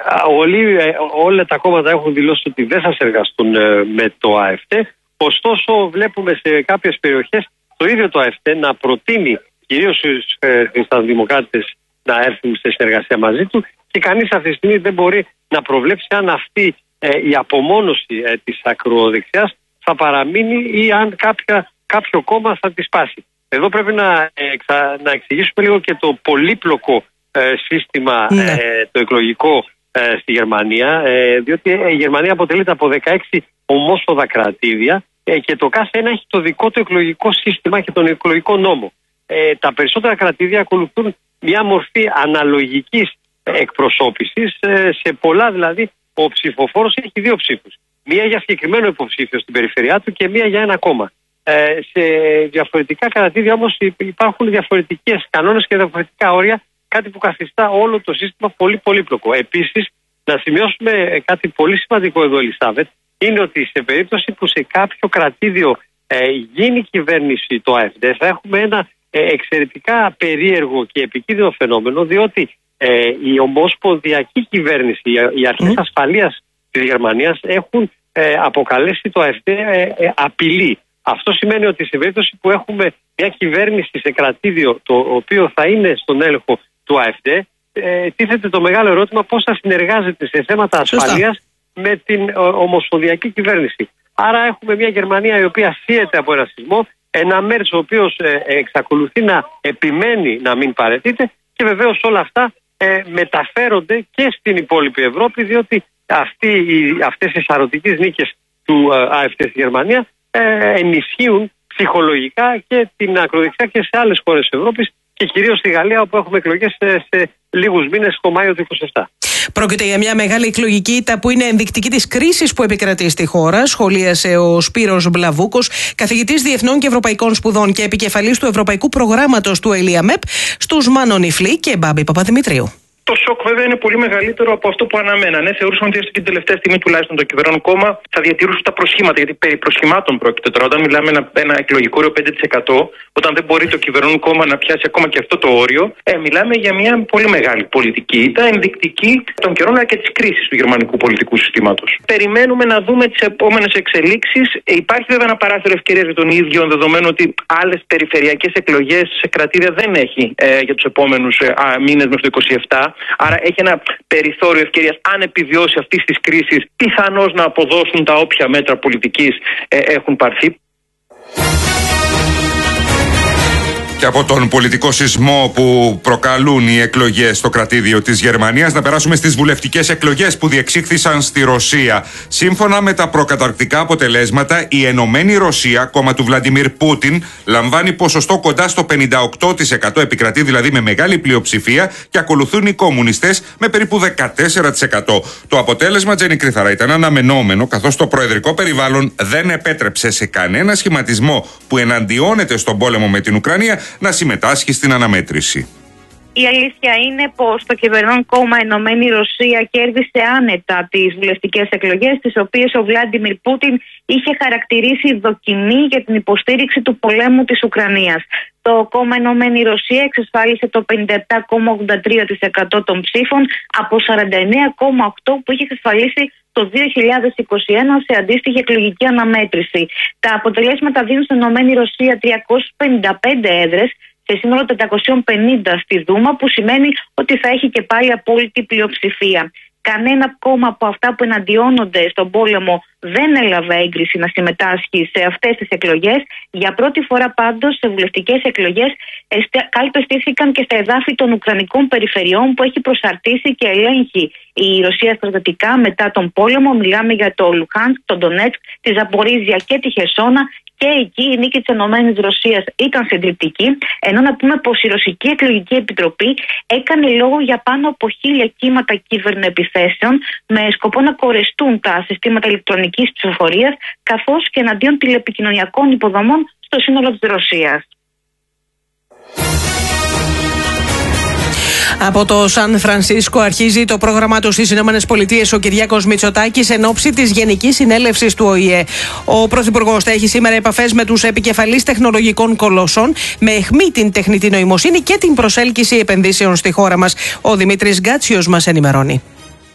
Όλοι, όλα τα κόμματα έχουν δηλώσει ότι δεν θα συνεργαστούν ε, με το ΑΕΦΔ. Ωστόσο, βλέπουμε σε κάποιες περιοχές το ίδιο το ΑΕΦΔ να προτείνει κυρίως στους ε, χριστιανοδημοκράτες να έρθουν σε συνεργασία μαζί του, και κανείς αυτή τη στιγμή δεν μπορεί να προβλέψει αν αυτή ε, η απομόνωση ε, της ακροδεξιάς θα παραμείνει ή αν κάποια, κάποιο κόμμα θα τη σπάσει. Εδώ πρέπει να, εξα, να εξηγήσουμε λίγο και το πολύπλοκο ε, σύστημα ναι. ε, το εκλογικό ε, στη Γερμανία, ε, διότι η Γερμανία αποτελείται από δεκαέξι ομόσπονδα κρατήδια ε, και το κάθε ένα έχει το δικό του εκλογικό σύστημα και τον εκλογικό νόμο. Ε, τα περισσότερα κρατήδια ακολουθούν μια μορφή αναλογικής εκπροσώπησης, ε, σε πολλά δηλαδή ο ψηφοφόρος έχει δύο ψήφους. Μία για συγκεκριμένο υποψήφιο στην περιφερειά του και μία για ένα κόμμα. Ε, σε διαφορετικά κρατήδια όμως υπάρχουν διαφορετικές κανόνες και διαφορετικά όρια, κάτι που καθιστά όλο το σύστημα πολύ πολύπλοκο. Επίσης, να σημειώσουμε κάτι πολύ σημαντικό εδώ, Ελισάβετ, είναι ότι σε περίπτωση που σε κάποιο κρατήδιο ε, γίνει κυβέρνηση το ΑΕΦΔ, θα έχουμε ένα ε, εξαιρετικά περίεργο και επικίνδυνο φαινόμενο, διότι ε, η ομοσπονδιακή κυβέρνηση, οι αρχές mm. ασφαλείας της Γερμανίας έχουν ε, αποκαλέσει το ΑΕΦΔ ε, ε, απειλή. Αυτό σημαίνει ότι σε περίπτωση που έχουμε μια κυβέρνηση σε κρατήδιο το οποίο θα είναι στον έλεγχο του ΑΕΦΔ, ε, τίθεται το μεγάλο ερώτημα πώς θα συνεργάζεται σε θέματα ασφαλείας με την ε, ομοσπονδιακή κυβέρνηση. Άρα έχουμε μια Γερμανία η οποία σύεται από ένα σεισμό, ένα μέρος ο οποίος ε, εξακολουθεί να επιμένει να μην παραιτείται, και βεβαίως όλα αυτά ε, μεταφέρονται και στην υπόλοιπη Ευρώπη, διότι αυτοί, οι, αυτές οι σαρωτικές νίκες του ε, ΑΕΦΔ στη Γερμανία ε, ενισχύουν ψυχολογικά και την ακροδεξιά και σε άλλες χώρες της Ευρώπης, και κυρίως στη Γαλλία, όπου έχουμε εκλογές σε, σε λίγους μήνες, το Μάιο του είκοσι επτά. Πρόκειται για μια μεγάλη εκλογική ήττα που είναι ενδεικτική της κρίσης που επικρατεί στη χώρα, σχολίασε ο Σπύρος Μπλαβούκος, καθηγητής Διεθνών και Ευρωπαϊκών Σπουδών και επικεφαλής του Ευρωπαϊκού Προγράμματος του ΕΛΙΑΜΕΠ, στους Μάνο Νιφλή και Μπάμπη Παπαδημητρίου. Το σοκ βέβαια είναι πολύ μεγαλύτερο από αυτό που αναμένανε. Θεωρούσαν ότι στην τελευταία στιγμή τουλάχιστον το κυβερνών κόμμα θα διατηρούσαν τα προσχήματα. Γιατί περί προσχημάτων πρόκειται τώρα. Όταν μιλάμε ένα, ένα εκλογικό όριο πέντε τοις εκατό, όταν δεν μπορεί το κυβερνών κόμμα να πιάσει ακόμα και αυτό το όριο, ε, μιλάμε για μια πολύ μεγάλη πολιτική ήττα, ενδεικτική των καιρών αλλά και τη κρίση του γερμανικού πολιτικού συστήματος. Περιμένουμε να δούμε τις επόμενες εξελίξεις. Ε, υπάρχει βέβαια ένα παράθυρο ευκαιρίας για τον ίδιο, δεδομένου ότι άλλες περιφερειακές εκλογές σε κρατήδια δεν έχει ε, για τους επόμενους ε, μήνες μέχρι το είκοσι επτά. Άρα έχει ένα περιθώριο ευκαιρίας, αν επιβιώσει αυτής της κρίσης, πιθανώς να αποδώσουν τα όποια μέτρα πολιτικής ε, έχουν πάρθει. Και από τον πολιτικό σεισμό που προκαλούν οι εκλογές στο κρατήδιο της Γερμανίας, να περάσουμε στις βουλευτικές εκλογές που διεξήχθησαν στη Ρωσία. Σύμφωνα με τα προκαταρκτικά αποτελέσματα, η Ενωμένη Ρωσία, κόμμα του Βλαντιμίρ Πούτιν, λαμβάνει ποσοστό κοντά στο πενήντα οκτώ τοις εκατό, επικρατεί δηλαδή με μεγάλη πλειοψηφία, και ακολουθούν οι κομμουνιστές με περίπου δεκατέσσερα τοις εκατό. Το αποτέλεσμα, Τζένι Κρίθαρα, ήταν αναμενόμενο, καθώς το προεδρικό περιβάλλον δεν επέτρεψε σε κανένα σχηματισμό που εναντιώνεται στον πόλεμο με την Ουκρανία να συμμετάσχει στην αναμέτρηση. Η αλήθεια είναι πως το κυβερνών κόμμα Ενωμένη Ρωσία κέρδισε άνετα τις βουλευτικές εκλογές, τις οποίες ο Βλάντιμιρ Πούτιν είχε χαρακτηρίσει δοκιμή για την υποστήριξη του πολέμου της Ουκρανίας. Το κόμμα Ενωμένη Ρωσία εξασφάλισε το πενήντα επτά κόμμα ογδόντα τρία τοις εκατό των ψήφων από σαράντα εννέα κόμμα οκτώ τοις εκατό που είχε εξασφαλίσει το δύο χιλιάδες είκοσι ένα σε αντίστοιχη εκλογική αναμέτρηση. Τα αποτελέσματα δίνουν στην Ενωμένη Ρωσία τριακόσιες πενήντα πέντε έδρες σε σύνολο τετρακόσιες πενήντα στη Δούμα, που σημαίνει ότι θα έχει και πάλι απόλυτη πλειοψηφία. Κανένα κόμμα από αυτά που εναντιώνονται στον πόλεμο δεν έλαβε έγκριση να συμμετάσχει σε αυτές τις εκλογές. Για πρώτη φορά πάντως σε βουλευτικές εκλογές καλπεστήθηκαν και στα εδάφη των Ουκρανικών περιφερειών που έχει προσαρτήσει και ελέγχει η Ρωσία στρατιωτικά μετά τον πόλεμο. Μιλάμε για το Λουχάνσκ, τον Ντονέτσκ, τη Ζαπορίζια και τη Χερσόνα, και εκεί η νίκη της Ενωμένης Ρωσίας ήταν συντριπτική, ενώ να πούμε πως η Ρωσική Εκλογική Επιτροπή έκανε λόγο για πάνω από χίλια κύματα κυβερνοεπιθέσεων με σκοπό να κορεστούν τα συστήματα ηλεκτρονικής ψηφοφορίας καθώς και εναντίον τηλεπικοινωνιακών υποδομών στο σύνολο της Ρωσίας. Από το Σαν Φρανσίσκο αρχίζει το πρόγραμμά του στις Ηνωμένες Πολιτείες ο Κυριάκος Μητσοτάκης εν ώψη της Γενικής Συνέλευσης του Ο Η Ε. Ο Πρωθυπουργός θα έχει σήμερα επαφές με τους επικεφαλείς τεχνολογικών κολοσσών με αιχμή την τεχνητή νοημοσύνη και την προσέλκυση επενδύσεων στη χώρα μας. Ο Δημήτρης Γκάτσιος μας ενημερώνει.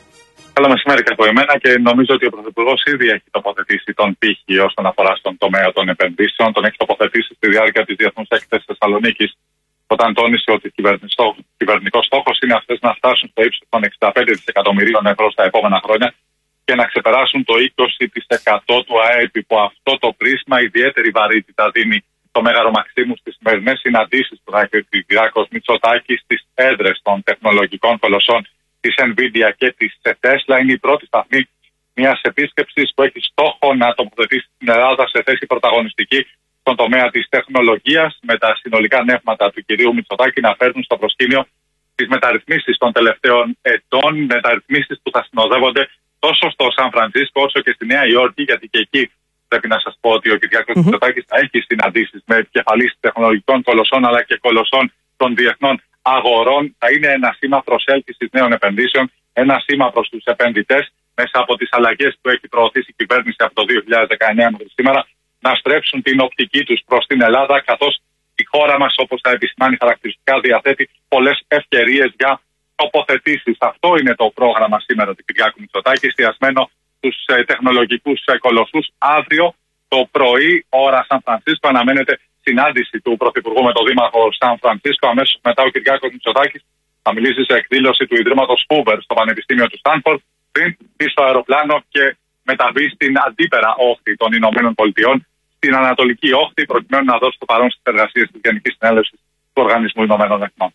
Καλό μεσημέρι και από εμένα, και νομίζω ότι ο Πρωθυπουργός ήδη έχει τοποθετήσει τον πύχη όσον αφορά στον τομέα των επενδύσεων. Τον έχει τοποθετήσει στη διάρκεια της Διεθνούς Έκθεσης Θεσσαλονίκης, όταν τόνισε ότι ο κυβερνητικός στόχος είναι αυτές να φτάσουν στο ύψος των εξήντα πέντε δισεκατομμυρίων ευρώ στα επόμενα χρόνια και να ξεπεράσουν το είκοσι τοις εκατό του ΑΕΠ. Υπό αυτό το πρίσμα, ιδιαίτερη βαρύτητα δίνει το Μέγαρο Μαξίμου στις σημερινές συναντήσεις του Κυριάκος Μητσοτάκης στις έδρες των τεχνολογικών κολοσσών της Nvidia και της Tesla. Είναι η πρώτη σταθμή μιας επίσκεψης που έχει στόχο να τοποθετήσει την Ελλάδα σε θέση πρωταγωνιστική στον τομέα της τεχνολογίας, με τα συνολικά νεύματα του κυρίου Μητσοτάκη να φέρνουν στο προσκήνιο τις μεταρρυθμίσεις των τελευταίων ετών, μεταρρυθμίσεις που θα συνοδεύονται τόσο στο Σαν Φρανσίσκο όσο και στη Νέα Υόρκη, γιατί και εκεί πρέπει να σας πω ότι ο Κυριάκος mm-hmm. Μητσοτάκης θα έχει συναντήσεις με επικεφαλείς τεχνολογικών κολοσσών αλλά και κολοσσών των διεθνών αγορών. Θα είναι ένα σήμα προσέλκυσης νέων επενδύσεων, ένα σήμα προς τους επενδυτές μέσα από τις αλλαγές που έχει προωθήσει η κυβέρνηση από το δύο χιλιάδες δεκαεννέα μέχρι σήμερα, να στρέψουν την οπτική τους προς την Ελλάδα, καθώς η χώρα μας, όπως θα επισημάνει χαρακτηριστικά, διαθέτει πολλές ευκαιρίες για τοποθετήσεις. Αυτό είναι το πρόγραμμα σήμερα του Κυριάκου Μητσοτάκη, εστιασμένο στους ε, τεχνολογικούς ε, κολοσσούς. Αύριο το πρωί, ώρα Σαν Φρανσίσκο, αναμένεται συνάντηση του Πρωθυπουργού με τον Δήμαρχο Σαν Φρανσίσκο. Αμέσως μετά ο Κυριάκος Μητσοτάκης θα μιλήσει σε εκδήλωση του Ιδρύματος Hoover στο Πανεπιστήμιο του Στάνφορντ, πριν μπει στο αεροπλάνο και μεταβεί στην αντίπερα όχθη των Ηνωμένων Πολιτειών, στην Ανατολική Όχθη, προκειμένου να δώσει το παρόν στις εργασίες της Γενικής Συνέλευσης του Οργανισμού Ηνωμένων Εθνών.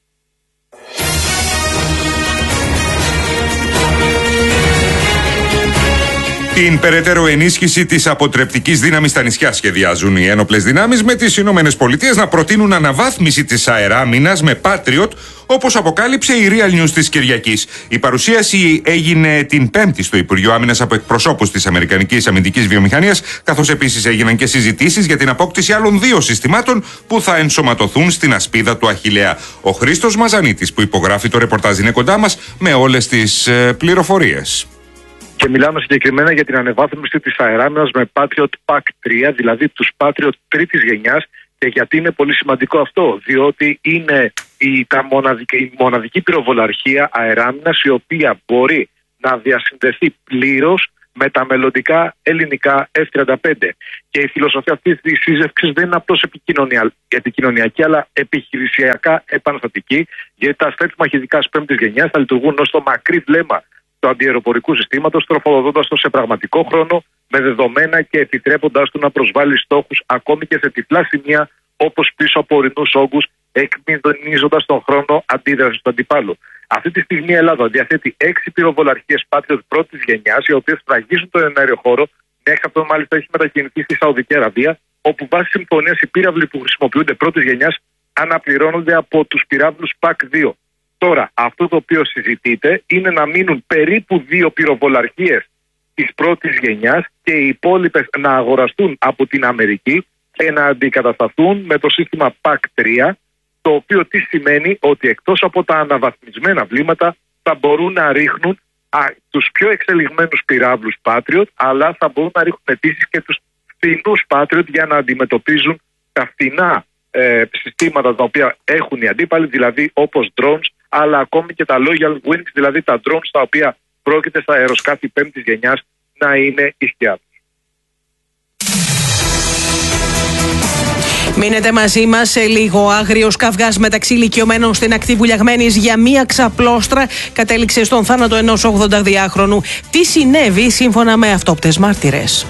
Την περαιτέρω ενίσχυση της αποτρεπτικής δύναμης στα νησιά σχεδιάζουν οι ένοπλες δυνάμεις, με τις Ηνωμένες Πολιτείες να προτείνουν αναβάθμιση της αεράμινας με Patriot, όπως αποκάλυψε η Real News της Κυριακής. Η παρουσίαση έγινε την Πέμπτη στο Υπουργείο Άμυνας από εκπροσώπους της Αμερικανικής αμυντικής βιομηχανίας, καθώς επίσης έγιναν και συζητήσεις για την απόκτηση άλλων δύο συστημάτων που θα ενσωματωθούν στην ασπίδα του Αχιλλέα. Ο Χρήστος Μαζανίτης, που υπογράφει το ρεπορτάζ, είναι κοντά μας με όλες τις ε, πληροφορίες. Και μιλάμε συγκεκριμένα για την ανεβάθμιση της αεράμινας με Patriot πακ τρία, δηλαδή τους Patriot τρίτης γενιάς. Και γιατί είναι πολύ σημαντικό αυτό? Διότι είναι η, τα μοναδική, η μοναδική πυροβολαρχία αεράμινας η οποία μπορεί να διασυνδεθεί πλήρως με τα μελλοντικά ελληνικά εφ τριάντα πέντε. Και η φιλοσοφία αυτής της σύζευξης δεν είναι απλώς επικοινωνιακή, αλλά επιχειρησιακά επαναστατική, γιατί τα στρέψη μαχητικά πέμπτης γενιάς θα λειτουργούν ως το μακρύ βλέμμα του αντιαεροπορικού συστήματος, τροφοδοτώντας το σε πραγματικό χρόνο με δεδομένα και επιτρέποντας του να προσβάλλει στόχους ακόμη και σε τυφλά σημεία, όπως πίσω από ορεινούς όγκους, εκμηδενίζοντας τον χρόνο αντίδρασης του αντιπάλου. Αυτή τη στιγμή η Ελλάδα διαθέτει έξι πυροβολαρχίες Patriot πρώτης γενιάς, οι οποίες φραγίζουν τον εναέριο χώρο. Μέχρι αυτό μάλιστα έχει μετακινηθεί στη Σαουδική Αραβία, όπου βάσει συμφωνίας οι πύραυλοι που χρησιμοποιούνται πρώτης γενιάς αναπληρώνονται από τους πυράβλους πακ δύο. Τώρα, αυτό το οποίο συζητείται είναι να μείνουν περίπου δύο πυροβολαρχίες της πρώτης γενιάς και οι υπόλοιπες να αγοραστούν από την Αμερική και να αντικατασταθούν με το σύστημα πακ τρία, το οποίο τι σημαίνει? Ότι εκτός από τα αναβαθμισμένα βλήματα θα μπορούν να ρίχνουν α, τους πιο εξελιγμένους πυράβλους Patriot, αλλά θα μπορούν να ρίχνουν επίσης και τους φθηνούς Patriot για να αντιμετωπίζουν τα φθηνά ε, συστήματα τα οποία έχουν οι αντίπαλοι, δηλαδή όπως drones, αλλά ακόμη και τα loyal wings, δηλαδή τα drones τα οποία πρόκειται στα αεροσκάφη πέμπτης γενιάς να είναι η σκιά τους. Μείνετε μαζί μας σε λίγο. Άγριος καυγάς μεταξύ ηλικιωμένων στην ακτή Βουλιαγμένης για μία ξαπλώστρα κατέληξε στον θάνατο ενός ογδονταδυάχρονου. Τι συνέβη σύμφωνα με αυτόπτες μάρτυρες?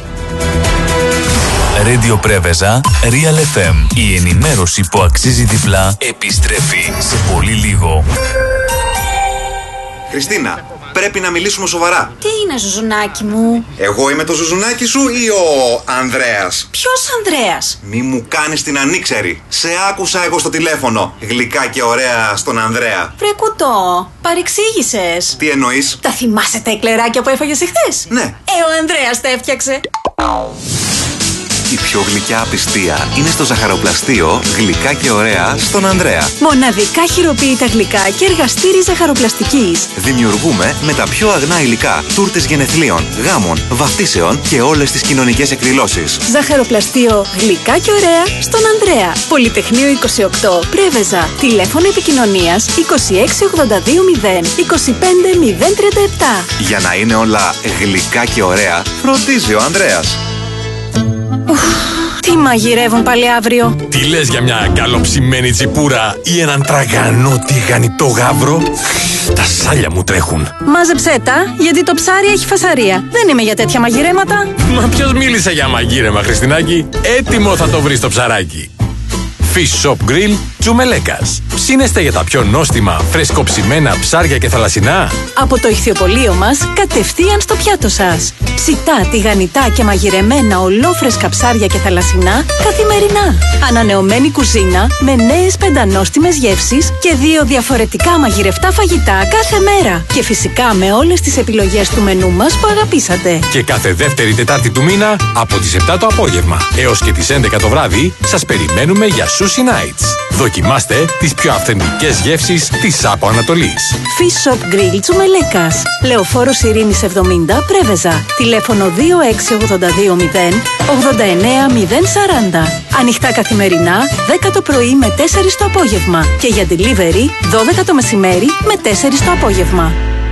Radio Πρέβεζα, Real εφ εμ. Η ενημέρωση που αξίζει διπλά επιστρέφει σε πολύ λίγο. Χριστίνα, πρέπει να μιλήσουμε σοβαρά. Τι είναι, Ζουζουνάκι μου? Εγώ είμαι το Ζουζουνάκι σου ή ο Ανδρέας? Ποιος Ανδρέας? Μη μου κάνεις την ανήξερη. Σε άκουσα εγώ στο τηλέφωνο. Γλυκά και ωραία στον Ανδρέα. Βρε κουτό, παρεξήγησες. Τι εννοείς? Τα θυμάσαι τα εκλεράκια που έφαγες εχθές? Ναι. Ε, ο Ανδρέας τα έφτιαξε. Η πιο γλυκιά απιστία είναι στο ζαχαροπλαστείο Γλυκά και ωραία στον Ανδρέα. Μοναδικά χειροποίητα γλυκά και εργαστήρι ζαχαροπλαστικής. Δημιουργούμε με τα πιο αγνά υλικά τούρτες γενεθλίων, γάμων, βαφτίσεων και όλες τις κοινωνικές εκδηλώσεις. Ζαχαροπλαστείο Γλυκά και ωραία στον Ανδρέα. Πολυτεχνείο είκοσι οκτώ, Πρέβεζα. Τηλέφωνο επικοινωνίας είκοσι έξι ογδόντα δύο μηδέν είκοσι πέντε μηδέν τριάντα επτά. Για να είναι όλα γλυκά και ωραία, φροντίζει ο Ανδρέας. Ουφ, τι μαγειρεύουν πάλι αύριο? Τι λες για μια καλοψημένη τσιπούρα ή έναν τραγανό τηγανιτό γάβρο? Τα σάλια μου τρέχουν. Μάζεψέ τα, γιατί το ψάρι έχει φασαρία. Δεν είμαι για τέτοια μαγειρέματα. Μα ποιος μίλησε για μαγείρεμα, Χριστινάκη? Έτοιμο θα το βρεις το ψαράκι. Fish Shop Grill Τσουμελέκας. Ψήνεστε για τα πιο νόστιμα, φρεσκοψημένα ψάρια και θαλασσινά? Από το ηχθιοπωλείο μας, κατευθείαν στο πιάτο σας. Ψητά, τηγανιτά και μαγειρεμένα ολόφρεσκα ψάρια και θαλασσινά καθημερινά. Ανανεωμένη κουζίνα με νέες πεντανόστιμες γεύσεις και δύο διαφορετικά μαγειρευτά φαγητά κάθε μέρα. Και φυσικά με όλες τις επιλογές του μενού μας που αγαπήσατε. Και κάθε δεύτερη Τετάρτη του μήνα από τις επτά το απόγευμα έως και τις έντεκα το βράδυ σας περιμένουμε για Sushi Nights. Δοκιμάστε τις πιο αυθεντικές γεύσεις της Άπο Ανατολής. Fish Shop Grill Τσουμελέκας. Λεωφόρος Ειρήνης εβδομήντα, Πρέβεζα. Τηλέφωνο δύο έξι ογδόντα δύο μηδέν ογδόντα εννέα μηδέν σαράντα. Ανοιχτά καθημερινά, δέκα το πρωί με τέσσερις το απόγευμα. Και για delivery, δώδεκα το μεσημέρι με τέσσερις το απόγευμα.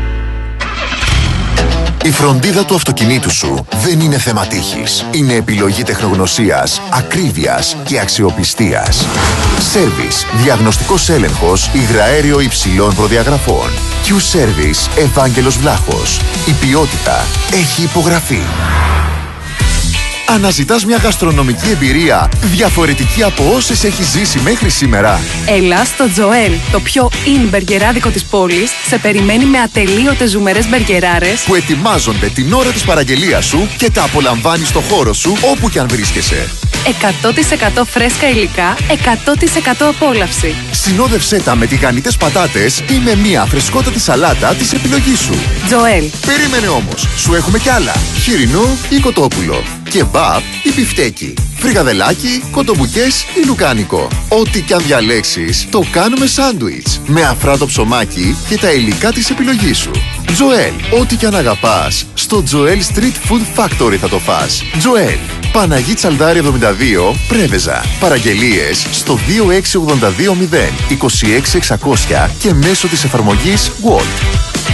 Η φροντίδα του αυτοκινήτου σου δεν είναι θέμα τύχης. Είναι επιλογή τεχνογνωσίας, ακρίβειας και αξιοπιστίας. Service, διαγνωστικός έλεγχος υγραέριο υψηλών προδιαγραφών. Q-Service, Ευάγγελος Βλάχος. Η ποιότητα έχει υπογραφεί. Αναζητάς μια γαστρονομική εμπειρία διαφορετική από όσες έχεις ζήσει μέχρι σήμερα? Έλα στο Τζοέλ, το πιο in μπεργκεράδικο της πόλης, σε περιμένει με ατελείωτες ζουμερές μπεργκεράρες που ετοιμάζονται την ώρα της παραγγελίας σου και τα απολαμβάνεις στο χώρο σου όπου κι αν βρίσκεσαι. εκατό τοις εκατό φρέσκα υλικά, εκατό τοις εκατό απόλαυση. Συνόδευσέ τα με τηγανιτές πατάτες ή με μια φρεσκότατη σαλάτα της επιλογής σου. Τζοέλ. Περίμενε όμως, σου έχουμε κι άλλα. Χοιρινό ή κοτόπουλο. Κεμπάπ ή μπιφτέκι. Φρικαδελάκι, κοτομπουκές ή λουκάνικο. Ό,τι κι αν διαλέξεις, το κάνουμε σάντουιτς. Με αφράτο ψωμάκι και τα υλικά της επιλογής σου. Τζοέλ. Ό,τι κι αν αγαπάς, στο Τζοέλ Street Food Factory θα το φας. Τζοέλ. Παναγί Τσαλδάρη εβδομήντα δύο, Πρέβεζα. Παραγγελίες στο δύο έξι ογδόντα δύο μηδέν είκοσι έξι εξακόσια και μέσω της εφαρμογής Walt.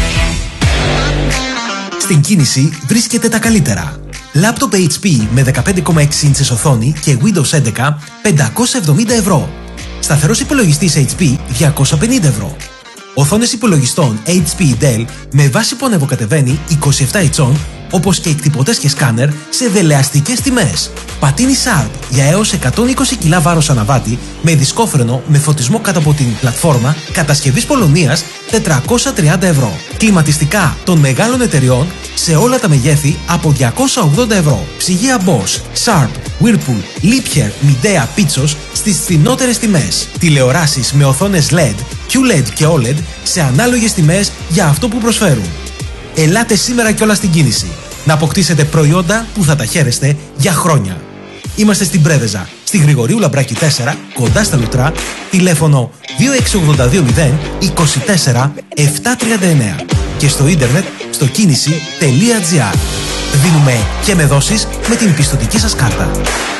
Στην κίνηση βρίσκεται τα καλύτερα. Λάπτοπ έιτς πι με δεκαπέντε κόμμα έξι ίντσες οθόνη και Windows έντεκα πεντακόσια εβδομήντα ευρώ. Σταθερός υπολογιστής έιτς πι διακόσια πενήντα ευρώ. Οθόνες υπολογιστών έιτς πι Dell με βάση που ανεβοκατεβαίνει είκοσι επτά ιντσών, όπως και εκτυπωτές και σκάνερ σε δελεαστικές τιμές. Πατίνι Sharp για έως εκατόν είκοσι κιλά βάρος αναβάτη με δισκόφρενο με φωτισμό κάτω από την πλατφόρμα κατασκευής Πολωνίας τετρακόσια τριάντα ευρώ. Κλιματιστικά των μεγάλων εταιριών σε όλα τα μεγέθη από διακόσια ογδόντα ευρώ. Ψυγεία Bosch, Sharp, Whirlpool, Liebherr, Midea, Pitsos στις φθηνότερες τιμές. Τηλεοράσεις με οθόνες ελ ι ντι, κιου ελ ι ντι και ο ελ ι ντι σε ανάλογες τιμές για αυτό που προσφέρουν. Ελάτε σήμερα κιόλας στην κίνηση να αποκτήσετε προϊόντα που θα τα χαίρεστε για χρόνια. Είμαστε στην Πρέβεζα, στη Γρηγορίου Λαμπράκη τέσσερα, κοντά στα Λουτρά, τηλέφωνο δύο έξι ογδόντα δύο μηδέν είκοσι τέσσερα επτακόσια τριάντα εννέα και στο ίντερνετ στο κίνηση τελεία τζι άρ. Δίνουμε και με δόσεις με την πιστωτική σας κάρτα.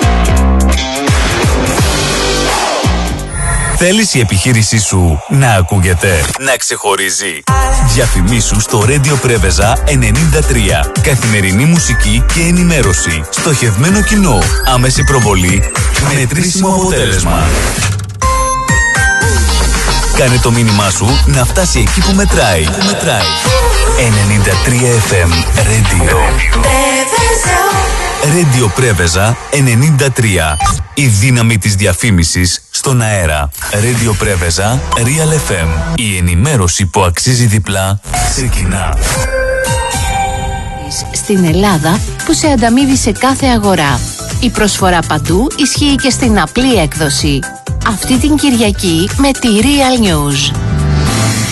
Θέλεις η επιχείρησή σου να ακούγεται, να ξεχωρίζει? Διαφημίσου στο Radio Πρέβεζα ενενήντα τρία. Καθημερινή μουσική και ενημέρωση. Στοχευμένο κοινό. Άμεση προβολή. Μετρήσιμο αποτέλεσμα. Κάνε το μήνυμά σου να φτάσει εκεί που μετράει. Που μετράει. ενενήντα τρία εφ εμ Radio. Radio Πρέβεζα ενενήντα τρία. Η δύναμη της διαφήμισης στο στον αέρα. Radio Πρέβεζα, Real εφ εμ. Η ενημέρωση που αξίζει διπλά ξεκινά. Στην Ελλάδα που σε ανταμείβει σε κάθε αγορά. Η προσφορά παντού ισχύει και στην απλή έκδοση. Αυτή την Κυριακή με τη Real News.